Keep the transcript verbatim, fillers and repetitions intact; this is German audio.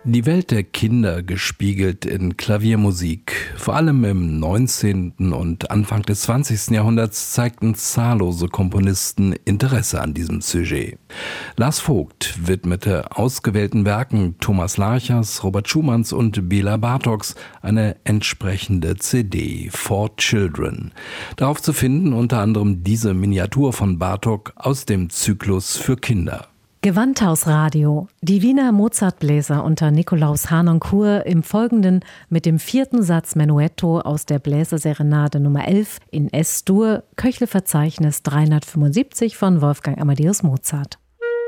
Die Welt der Kinder gespiegelt in Klaviermusik. Vor allem im neunzehnten und Anfang des zwanzigsten Jahrhunderts zeigten zahllose Komponisten Interesse an diesem Sujet. Lars Vogt widmete ausgewählten Werken Thomas Larchers, Robert Schumanns und Bela Bartoks eine entsprechende C D, For Children. Darauf zu finden unter anderem diese Miniatur von Bartok aus dem Zyklus für Kinder. Gewandhausradio. Die Wiener Mozartbläser unter Nikolaus Harnoncourt im Folgenden mit dem vierten Satz Menuetto aus der Bläserserenade Nummer elf in Es-Dur, Köchelverzeichnis dreihundertfünfundsiebzig von Wolfgang Amadeus Mozart.